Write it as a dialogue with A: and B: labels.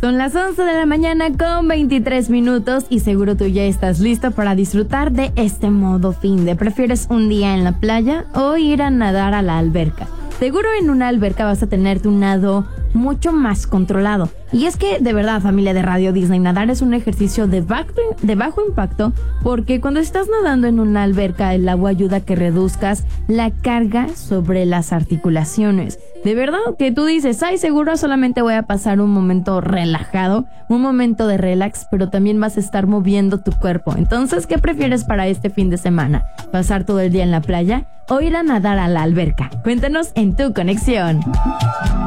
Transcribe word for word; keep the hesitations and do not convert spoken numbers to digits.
A: Son las once de la mañana con veintitrés minutos y seguro tú ya estás listo para disfrutar de este modo fin de. ¿Prefieres un día en la playa o ir a nadar a la alberca? Seguro en una alberca vas a tener tu nado mucho más controlado. Y es que, de verdad, familia de Radio Disney, nadar es un ejercicio de bajo, de bajo impacto porque cuando estás nadando en una alberca, el agua ayuda a que reduzcas la carga sobre las articulaciones. De verdad que tú dices, ay, seguro solamente voy a pasar un momento relajado, un momento de relax, pero también vas a estar moviendo tu cuerpo. Entonces, ¿qué prefieres para este fin de semana? ¿Pasar todo el día en la playa o ir a nadar a la alberca? Cuéntanos en Tu Conexión.